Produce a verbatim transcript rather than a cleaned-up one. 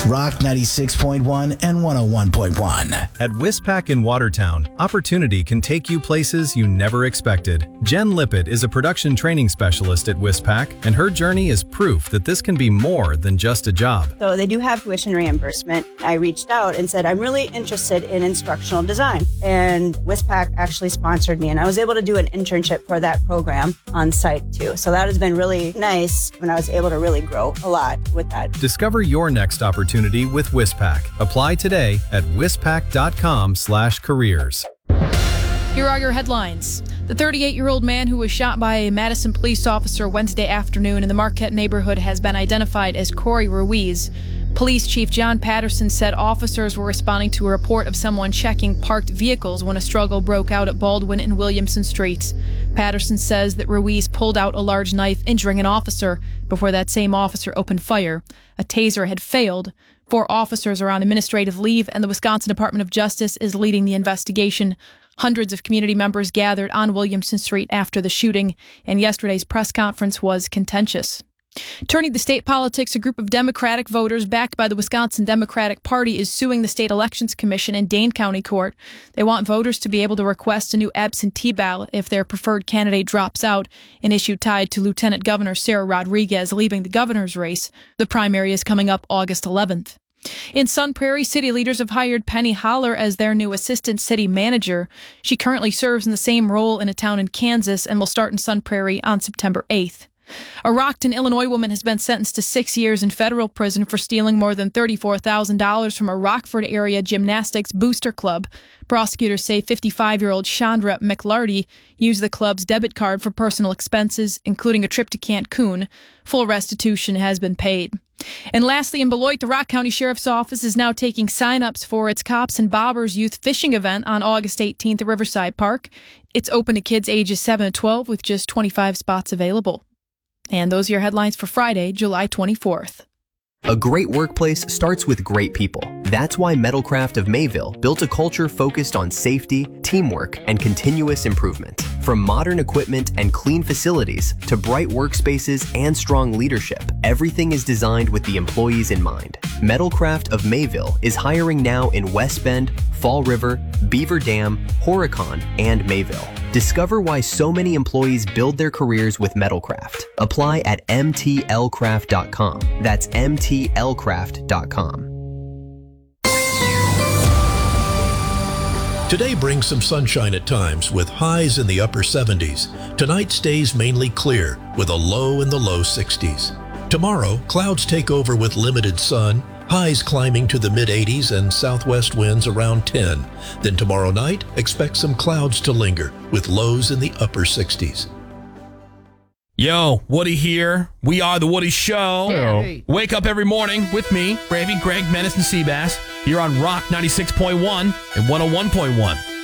Rock ninety-six point one and one oh one point one. At Wispac in Watertown, opportunity can take you places you never expected. Jen Lippett is a production training specialist at Wispac, and her journey is proof that this can be more than just a job. So they do have tuition reimbursement. I reached out and said, I'm really interested in instructional design. And Wispac actually sponsored me, and I was able to do an internship for that program on site too. So that has been really nice, and I was able to really grow a lot with that. Discover your next opportunity with Wispac. Apply today at wispac.com slash careers. Here are your headlines. The thirty-eight-year-old man who was shot by a Madison police officer Wednesday afternoon in the Marquette neighborhood has been identified as Corey Ruiz. Police Chief John Patterson said officers were responding to a report of someone checking parked vehicles when a struggle broke out at Baldwin and Williamson Streets. Patterson says that Ruiz pulled out a large knife, injuring an officer, before that same officer opened fire. A taser had failed. Four officers are on administrative leave, and the Wisconsin Department of Justice is leading the investigation. Hundreds of community members gathered on Williamson Street after the shooting, and yesterday's press conference was contentious. Turning to state politics, a group of Democratic voters backed by the Wisconsin Democratic Party is suing the State Elections Commission in Dane County Court. They want voters to be able to request a new absentee ballot if their preferred candidate drops out, an issue tied to Lieutenant Governor Sarah Rodriguez leaving the governor's race. The primary is coming up August eleventh. In Sun Prairie, city leaders have hired Penny Holler as their new assistant city manager. She currently serves in the same role in a town in Kansas and will start in Sun Prairie on September eighth. A Rockton, Illinois woman has been sentenced to six years in federal prison for stealing more than thirty-four thousand dollars from a Rockford area gymnastics booster club. Prosecutors say fifty-five-year-old Chandra McLarty used the club's debit card for personal expenses, including a trip to Cancun. Full restitution has been paid. And lastly, in Beloit, the Rock County Sheriff's Office is now taking sign-ups for its Cops and Bobbers Youth Fishing event on August eighteenth at Riverside Park. It's open to kids ages seven to twelve with just twenty-five spots available. And those are your headlines for Friday, July twenty-fourth. A great workplace starts with great people. That's why Metalcraft of Mayville built a culture focused on safety, teamwork, and continuous improvement. From modern equipment and clean facilities to bright workspaces and strong leadership, everything is designed with the employees in mind. Metalcraft of Mayville is hiring now in West Bend, Fall River, Beaver Dam, Horicon, and Mayville. Discover why so many employees build their careers with Metalcraft. Apply at m t l craft dot com. That's m t l craft dot com. Today brings some sunshine at times with highs in the upper seventies. Tonight stays mainly clear with a low in the low sixties. Tomorrow, clouds take over with limited sun, highs climbing to the mid eighties and southwest winds around ten. Then tomorrow night, expect some clouds to linger with lows in the upper sixties. Yo, Woody here. We are The Woody Show. Hey. Wake up every morning with me, Gravy, Greg, Menace, and Seabass. Here on Rock ninety-six point one and one oh one point one.